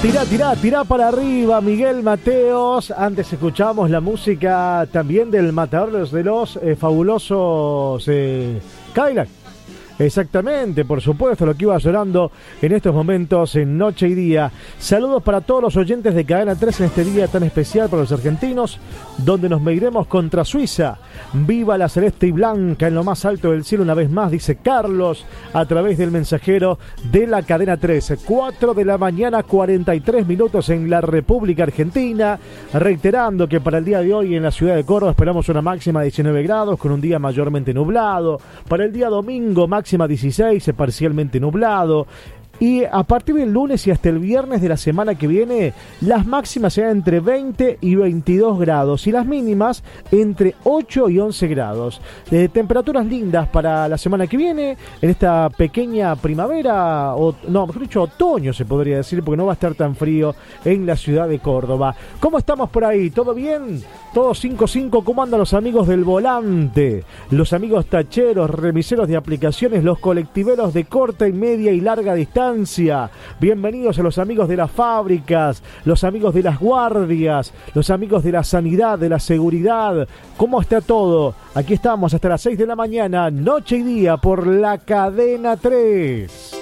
Tirá para arriba, Miguel Mateos. Antes escuchamos la música también del matador de los fabulosos Cadillac. Exactamente, por supuesto, lo que iba llorando en estos momentos en Noche y Día. Saludos para todos los oyentes de Cadena 3 en este día tan especial para los argentinos, donde nos mediremos contra Suiza. Viva la celeste y blanca en lo más alto del cielo una vez más, dice Carlos, a través del mensajero de la Cadena 3. 4 de la mañana, 43 minutos en la República Argentina. Reiterando que para el día de hoy en la ciudad de Córdoba esperamos una máxima de 19 grados con un día mayormente nublado. Para el día domingo, máxima 16, parcialmente nublado. Y a partir del lunes y hasta el viernes de la semana que viene, las máximas serán entre 20 y 22 grados y las mínimas entre 8 y 11 grados. Temperaturas lindas para la semana que viene, en esta pequeña primavera, o no, mejor dicho, otoño se podría decir, porque no va a estar tan frío en la ciudad de Córdoba. ¿Cómo estamos por ahí? ¿Todo bien? Todo 5-5, ¿cómo andan los amigos del volante? Los amigos tacheros, remiseros de aplicaciones, los colectiveros de corta y media y larga distancia. Bienvenidos a los amigos de las fábricas, los amigos de las guardias, los amigos de la sanidad, de la seguridad. ¿Cómo está todo? Aquí estamos hasta las 6 de la mañana, Noche y Día por la Cadena 3.